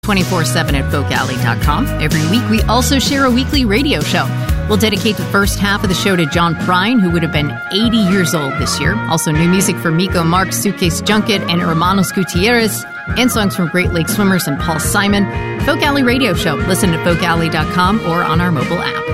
24/7 at folkalley.com. Every week, we also share a weekly radio show. We'll dedicate the first half of the show to John Prine, who would have been 80 years old this year. Also, new music from Miko Marks, Suitcase Junket, and Hermanos Gutierrez, and songs from Great Lake Swimmers and Paul Simon. Folk Alley Radio Show. Listen at folkalley.com or on our mobile app.